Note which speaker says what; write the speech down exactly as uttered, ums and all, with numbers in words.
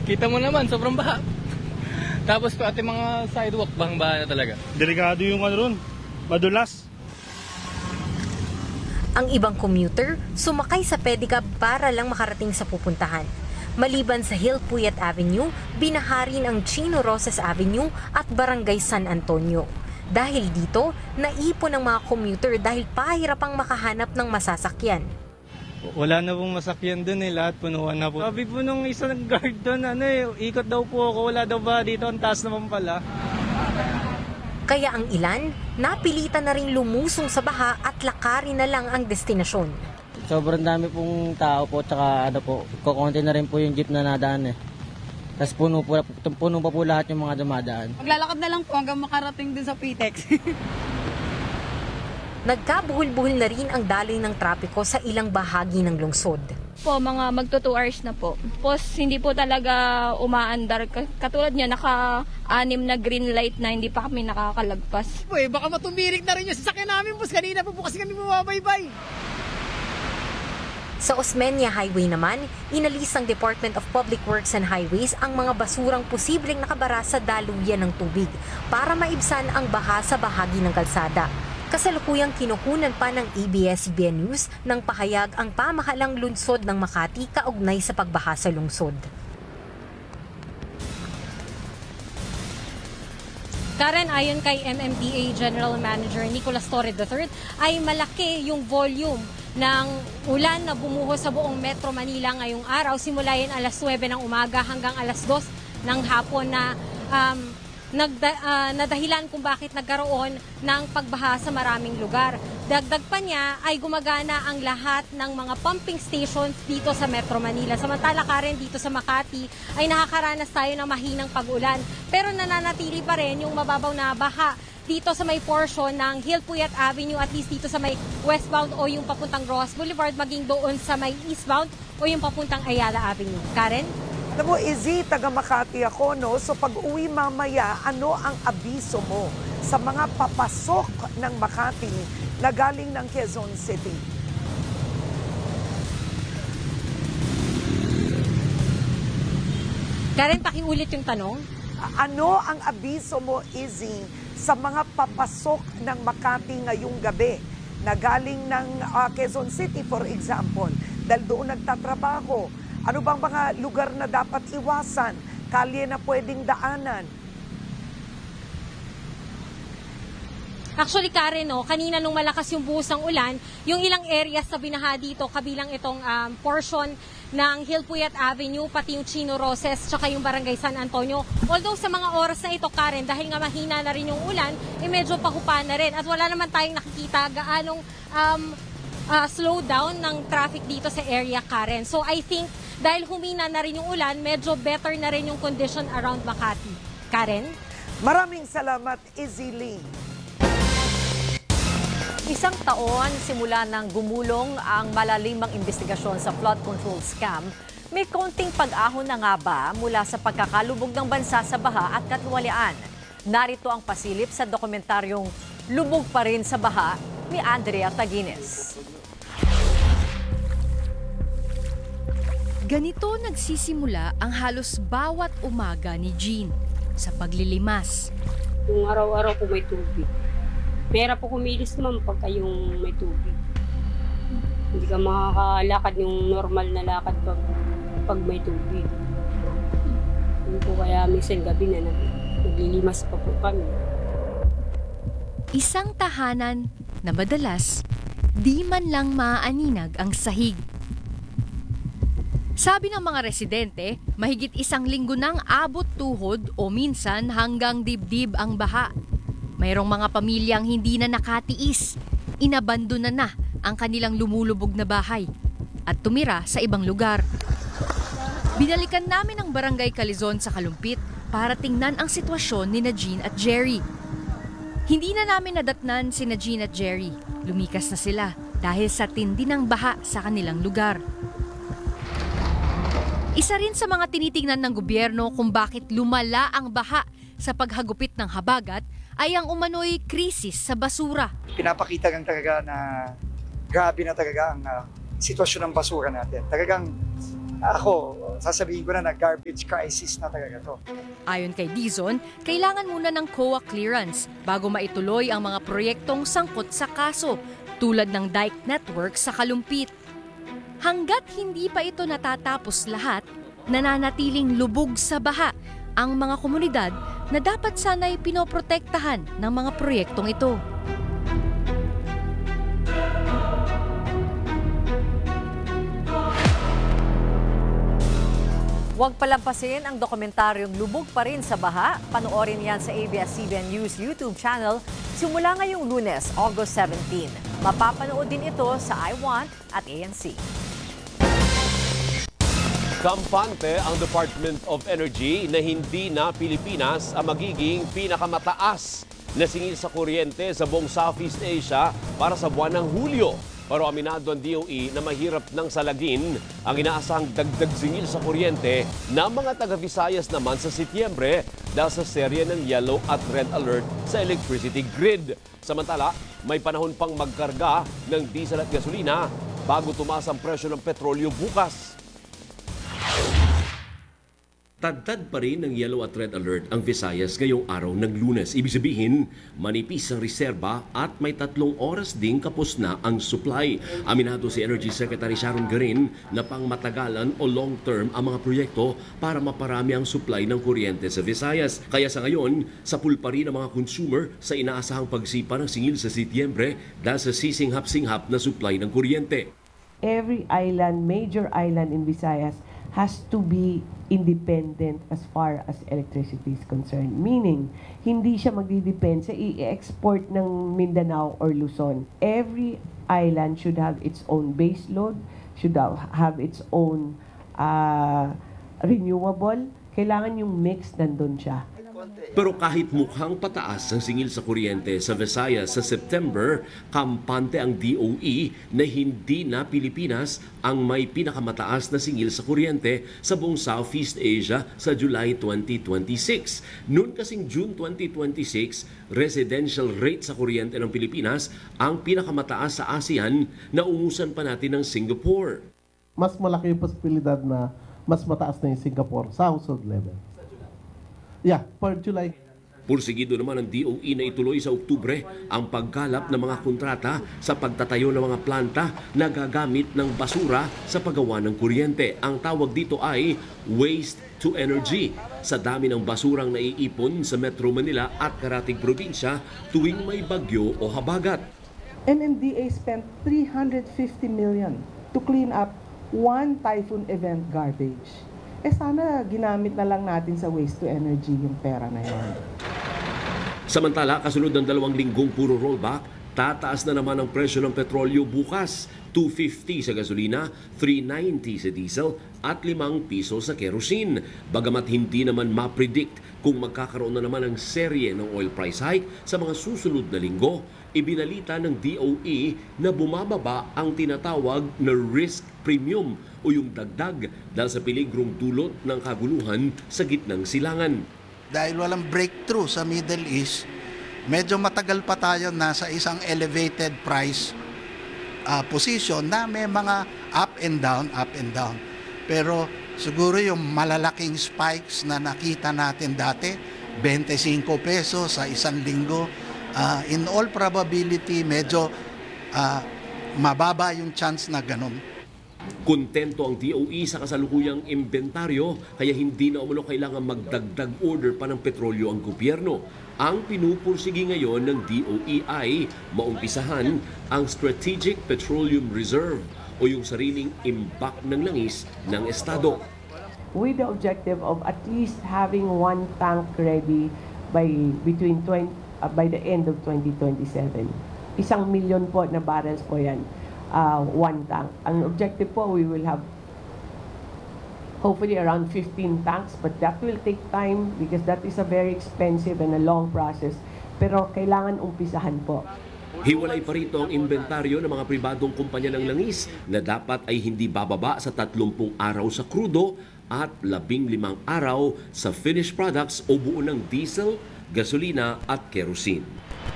Speaker 1: Kita mo naman, sobrang baha. Tapos pati mga sidewalk, bahang-baha na talaga.
Speaker 2: Delikado yung ano ron, madulas.
Speaker 3: Ang ibang commuter, sumakay sa pedicab para lang makarating sa pupuntahan. Maliban sa Hill Puyat Avenue, binaharin ang Chino Rosas Avenue at Barangay San Antonio. Dahil dito, naipon ang mga commuter dahil pahirapang makahanap ng masasakyan.
Speaker 4: Wala na pong masakyan dun eh, lahat punuan na po. Sabi po nung isang guard dun, ano eh, ikot daw po ako, wala daw ba dito, ang taas naman pala.
Speaker 3: Kaya ang ilan, napilitan na rin lumusong sa baha at lakarin na lang ang destinasyon.
Speaker 5: Sobrang dami pong tao po, tsaka ano po, kukunti na rin po yung jeep na nadaan eh. Tapos puno, po, puno pa po lahat yung mga dumadaan.
Speaker 6: Maglalakad na lang po hanggang makarating din sa P T E X.
Speaker 3: Nagkabuhol-buhol na rin ang daloy ng trapiko sa ilang bahagi ng lungsod.
Speaker 7: Po, mga magto two hours na po. Pos, hindi po talaga umaandar. Katulad niya, naka-anim na green light na hindi pa kami nakakalagpas.
Speaker 6: Uy, baka matumirik na rin yung sasakyan namin, boss. Kanina po po kasi kami bumabaybay.
Speaker 3: Sa Osmeña Highway naman, inalis ng Department of Public Works and Highways ang mga basurang posibleng nakabara sa daluyan ng tubig para maibsan ang baha sa bahagi ng kalsada. Kasalukuyang kinukunan pa ng A B S C B N News ng pahayag ang pamahalang lungsod ng Makati kaugnay sa pagbaha sa lungsod.
Speaker 8: Karen, ayon kay M M D A General Manager Nicolas Torre the third, ay malaki yung volume ng ulan na bumuhos sa buong Metro Manila ngayong araw. Simula yan alas nuwebe ng umaga hanggang alas dos ng hapon na um, nagda, uh, nadahilan kung bakit nagkaroon ng pagbaha sa maraming lugar. Dagdag pa niya ay gumagana ang lahat ng mga pumping stations dito sa Metro Manila. Samantala Karen, dito sa Makati ay nakakaranas tayo ng mahinang pag-ulan. Pero nananatili pa rin yung mababaw na baha dito sa may portion ng Hill Puyat Avenue, at least dito sa may westbound o yung papuntang Rojas Boulevard, maging doon sa may eastbound o yung papuntang Ayala Avenue. Karen?
Speaker 9: Alam mo, Izzy, taga Makati ako, no? So pag uwi mamaya, ano ang abiso mo sa mga papasok ng Makati na galing ng Quezon City?
Speaker 8: Karen, pakiulit yung tanong.
Speaker 9: Ano ang abiso mo, Izzy, sa mga papasok ng Makati ngayong gabi na galing ng uh, Quezon City, for example, dahil doon nagtatrabaho? Ano bang mga lugar na dapat iwasan? Kalye na pwedeng daanan?
Speaker 8: Actually, Karen, no, kanina nung malakas yung buhos ng ulan, yung ilang areas sa binaha dito, kabilang itong um, portion ng Hill Puyat Avenue, pati yung Chino Roses, tsaka yung Barangay San Antonio. Although sa mga oras na ito, Karen, dahil nga mahina na rin yung ulan, eh medyo pahupa na rin. At wala naman tayong nakikita gaanong um, uh, slow down ng traffic dito sa area, Karen. So I think dahil humina na rin yung ulan, medyo better na rin yung condition around Makati. Karen?
Speaker 9: Maraming salamat, Izzy Lee.
Speaker 10: Isang taon simula nang gumulong ang malalimang investigasyon sa flood control scam, may konting pag-ahon na nga ba mula sa pagkakalubog ng bansa sa baha at katluwalian? Narito ang pasilip sa dokumentaryong Lubog pa rin sa baha ni Andrea Taguines.
Speaker 11: Ganito nagsisimula ang halos bawat umaga ni Jean sa paglilimas.
Speaker 12: Kung araw-araw po may tubig. Pera po kumilis naman pagka yung may tubig. Hindi ka makakalakad yung normal na lakad pag, pag may tubig. Yun po kaya minsan gabi na naglilimas pa po kami.
Speaker 11: Isang tahanan na madalas di man lang maaaninag ang sahig. Sabi ng mga residente, mahigit isang linggo nang abot tuhod o minsan hanggang dibdib ang baha. Mayroong mga pamilyang hindi na nakatiis, inabandona na ang kanilang lumulubog na bahay at tumira sa ibang lugar. Binalikan namin ang barangay Calizon sa Kalumpit para tingnan ang sitwasyon ni Jean at Jerry. Hindi na namin nadatnan si Jean at Jerry. Lumikas na sila dahil sa tindi ng baha sa kanilang lugar. Isa rin sa mga tinitingnan ng gobyerno kung bakit lumala ang baha sa paghagupit ng habagat ay ang umano'y krisis sa basura.
Speaker 13: Pinapakita lang talaga na grabe na talaga ang uh, sitwasyon ng basura natin. Talagang ako, sasabihin ko na na garbage crisis na talaga to.
Speaker 11: Ayon kay Dizon, kailangan muna ng C O A clearance bago maituloy ang mga proyektong sangkot sa kaso, tulad ng dike network sa Kalumpit. Hanggat hindi pa ito natatapos lahat, nananatiling lubog sa baha ang mga komunidad na dapat sana'y pinoprotektahan ng mga proyektong ito.
Speaker 10: Huwag palampasin ang dokumentaryong Lubog pa rin sa baha. Panoorin yan sa A B S C B N News YouTube channel simula ngayong Lunes, August seventeenth. Mapapanood din ito sa I Want at A N C.
Speaker 14: Kampante ang Department of Energy na hindi na Pilipinas ang magiging pinakamataas na singil sa kuryente sa buong Southeast Asia para sa buwan ng Hulyo. Pero aminado ang D O E na mahirap nang salagin ang inaasahang dagdag singil sa kuryente ng mga taga-Visayas naman sa Setyembre dahil sa serye ng yellow at red alert sa electricity grid. Samantala, may panahon pang magkarga ng diesel at gasolina bago tumaas ang presyo ng petrolyo bukas. Tagtad pa rin ng yellow at red alert ang Visayas ngayong araw ng Lunes. Ibig sabihin, manipis ang reserba at may tatlong oras ding kapos na ang supply. Aminado si Energy Secretary Sharon Garin na pang matagalan o long-term ang mga proyekto para maparami ang supply ng kuryente sa Visayas. Kaya sa ngayon, sapul pa rin ang mga consumer sa inaasahang pagsipa ng singil sa Setyembre dahil sa sisinghap-singhap na supply ng kuryente.
Speaker 15: Every island, major island in Visayas has to be independent as far as electricity is concerned. Meaning, hindi siya magdidepend sa i-export ng Mindanao or Luzon. Every island should have its own base load, should have its own uh, renewable. Kailangan yung mix nandun siya.
Speaker 14: Pero kahit mukhang pataas ang singil sa kuryente sa Visayas sa September, kampante ang D O E na hindi na Pilipinas ang may pinakamataas na singil sa kuryente sa buong Southeast Asia sa July twenty twenty-six. Noon kasing June twenty twenty-six, residential rate sa kuryente ng Pilipinas ang pinakamataas sa ASEAN na umusan pa natin ng Singapore.
Speaker 16: Mas malaki yung posibilidad na mas mataas na yung Singapore sa household level. Yeah, for July.
Speaker 14: Pursigido naman ng D O E na ituloy sa Oktubre ang pagkalap ng mga kontrata sa pagtatayo ng mga planta na gagamit ng basura sa paggawa ng kuryente. Ang tawag dito ay waste to energy. Sa dami ng basurang naiipon sa Metro Manila at karatig probinsya tuwing may bagyo o habagat.
Speaker 15: M M D A spent three hundred fifty million to clean up one typhoon event garbage. Eh sana ginamit na lang natin sa waste to energy yung pera na yun.
Speaker 14: Samantala, kasunod ng dalawang linggong puro rollback, tataas na naman ang presyo ng petrolyo bukas. two fifty sa gasolina, three ninety sa diesel at limang piso sa kerosene. Bagamat hindi naman ma-predict kung magkakaroon na naman ng serye ng oil price hike sa mga susunod na linggo, ibinalita ng D O E na bumababa ang tinatawag na risk premium o yung dagdag dahil sa peligrong dulot ng kaguluhan sa gitnang silangan.
Speaker 17: Dahil walang breakthrough sa Middle East, medyo matagal pa tayo nasa isang elevated price uh, position na may mga up and down, up and down. Pero siguro yung malalaking spikes na nakita natin dati, twenty-five pesos sa isang linggo, uh, in all probability medyo uh, mababa yung chance na ganun.
Speaker 14: Kontento ang D O E sa kasalukuyang inventaryo kaya hindi na umano kailangan magdagdag order pa ng petrolyo ang gobyerno. Ang pinupursigi ngayon ng D O E ay maumpisahan ang Strategic Petroleum Reserve o yung sariling imbak ng langis ng Estado.
Speaker 15: With the objective of at least having one tank ready by between twenty, uh, by the end of twenty twenty-seven. Isang milyon po na barrels po yan. Uh, one tank. Ang objective po, we will have hopefully around fifteen tanks, but that will take time because that is a very expensive and a long process. Pero kailangan umpisahan po.
Speaker 14: Hiwalay pa rito ang inventaryo ng mga pribadong kumpanya ng langis na dapat ay hindi bababa sa tatlumpung araw sa krudo at labing limang araw sa finished products o buo ng diesel, gasolina at kerosene.